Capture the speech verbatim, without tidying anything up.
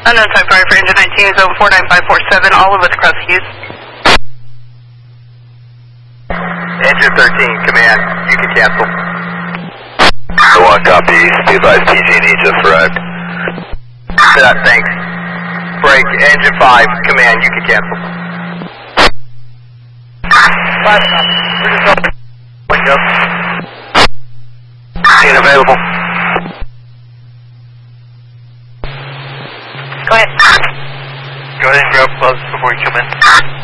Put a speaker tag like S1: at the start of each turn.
S1: Unknown type driver for engine nineteen, zone four nine five four seven, all of us across Hughes.
S2: Engine thirteen, command, you can cancel.
S3: one copy, be advised P G and E just arrived.
S2: Set up, thanks. Break, engine five, command, you can cancel.
S4: Five, we're just open.
S2: Wake up.
S3: Scene available.
S4: Go ahead.
S3: Go ahead and grab gloves before you come in.